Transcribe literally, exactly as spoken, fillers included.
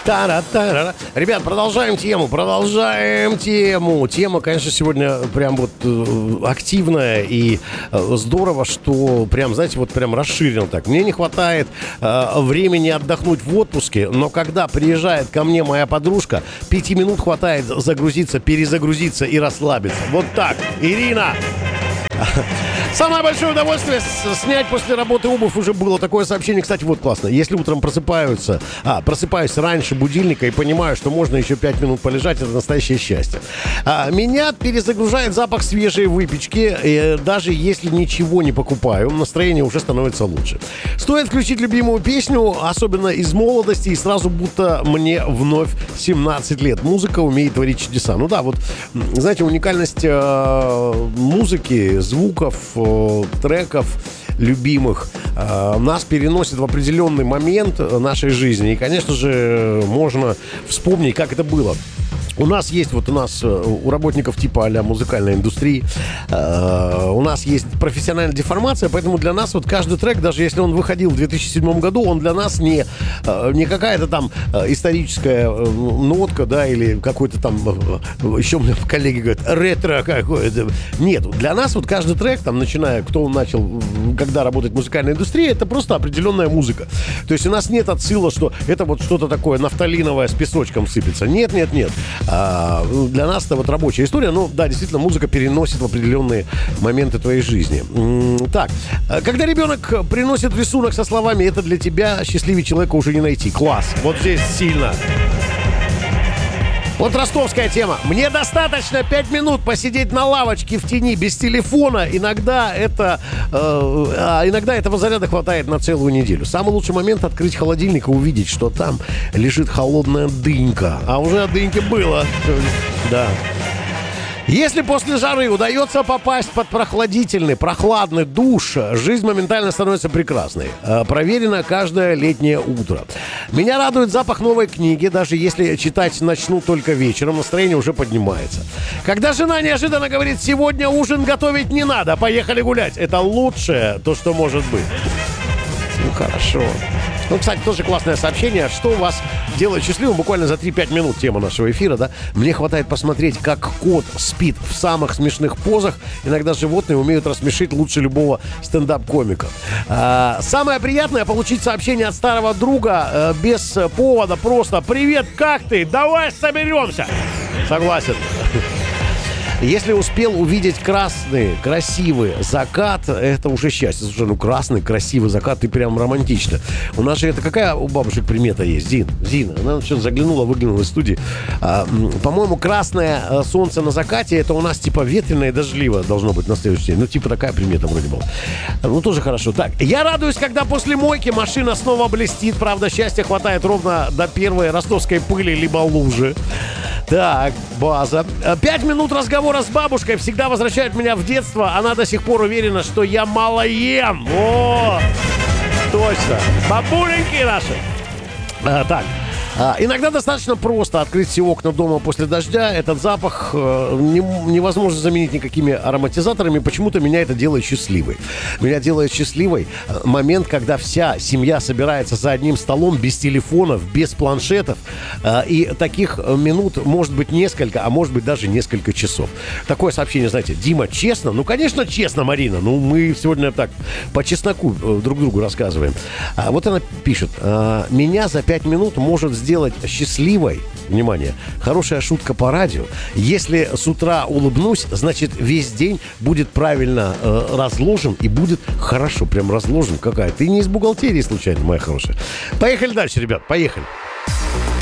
Та-ра-та-ра-ра. Ребят, продолжаем тему, продолжаем тему. Тема, конечно, сегодня прям вот э, активная и э, здорово, что прям, знаете, вот прям расширено так. Мне не хватает э, времени отдохнуть в отпуске, но когда приезжает ко мне моя подружка, пяти минут хватает загрузиться, перезагрузиться и расслабиться. Вот так. Ирина! Самое большое удовольствие снять после работы обувь уже было. Такое сообщение, кстати, вот классно. Если утром просыпаются, а, просыпаюсь раньше будильника и понимаю, что можно еще пять минут полежать, это настоящее счастье. А, меня перезагружает запах свежей выпечки. И даже если ничего не покупаю, настроение уже становится лучше. Стоит включить любимую песню, особенно из молодости, и сразу будто мне вновь семнадцать лет. Музыка умеет творить чудеса. Ну да, вот, знаете, уникальность э, музыки, звуков, э, треков любимых э, нас переносит в определенный момент нашей жизни. И, конечно же, можно вспомнить, как это было. У нас есть, вот у нас, у работников типа а-ля музыкальной индустрии, э, у нас есть профессиональная деформация, поэтому для нас вот каждый трек, даже если он выходил в две тысячи седьмом году, он для нас не, э, не какая-то там историческая нотка, да, или какой-то там, э, еще мне коллеги говорят, ретро какое-то. Нет, для нас вот каждый трек, там, начиная, кто начал, когда работает музыкальная индустрия, это просто определенная музыка. То есть у нас нет отсыла, что это вот что-то такое нафталиновое с песочком сыпется. Нет, нет, нет. А, для нас это вот рабочая история. Ну, да, действительно, музыка переносит в определенные моменты твоей жизни. Так, когда ребенок приносит рисунок со словами «это для тебя», счастливее человека уже не найти. Класс. Вот здесь сильно. Вот ростовская тема. Мне достаточно пять минут посидеть на лавочке в тени без телефона. Иногда это, э, а иногда этого заряда хватает на целую неделю. Самый лучший момент — открыть холодильник и увидеть, что там лежит холодная дынька. А уже о дыньке было. Да. Если после жары удается попасть под прохладительный, прохладный душ, жизнь моментально становится прекрасной. Проверено каждое летнее утро. Меня радует запах новой книги, даже если читать начну только вечером, настроение уже поднимается. Когда жена неожиданно говорит: сегодня ужин готовить не надо, поехали гулять. Это лучшее, то, что может быть. Ну, хорошо. Ну, кстати, тоже классное сообщение. Что вас делает счастливым? Буквально за три-пять минут тема нашего эфира, да? Мне хватает посмотреть, как кот спит в самых смешных позах. Иногда животные умеют рассмешить лучше любого стендап-комика. А, самое приятное — получить сообщение от старого друга а, без повода. Просто: привет, как ты? Давай соберемся. Согласен. Если успел увидеть красный, красивый закат, это уже счастье. Слушай, ну красный, красивый закат, ты прям романтично. У нас же это какая у бабушек примета есть? Зин, Зина, она что-то заглянула, выглянула из студии. А, по-моему, красное солнце на закате, это у нас типа ветреное и дождливо должно быть на следующий день. Ну, типа такая примета вроде была. Ну, тоже хорошо. Так, я радуюсь, когда после мойки машина снова блестит. Правда, счастья хватает ровно до первой ростовской пыли либо лужи. Так, база. Пять минут разговора с бабушкой всегда возвращают меня в детство. Она до сих пор уверена, что я мало ем. О, точно. Бабуленьки наши. А, так. А, иногда достаточно просто открыть все окна дома после дождя. Этот запах э, не, невозможно заменить никакими ароматизаторами. Почему-то меня это делает счастливой. Меня делает счастливой момент, когда вся семья собирается за одним столом без телефонов, без планшетов. Э, и таких минут может быть несколько, а может быть даже несколько часов. Такое сообщение, знаете: Дима, честно? Ну, конечно, честно, Марина. Ну, мы сегодня так по чесноку друг другу рассказываем. А, вот она пишет: меня за пять минут может сделать сделать счастливой, внимание, хорошая шутка по радио. Если с утра улыбнусь, значит, весь день будет правильно э, разложен и будет хорошо прям разложен. Какая? Ты не из бухгалтерии случайно, моя хорошая? Поехали дальше, ребят, поехали.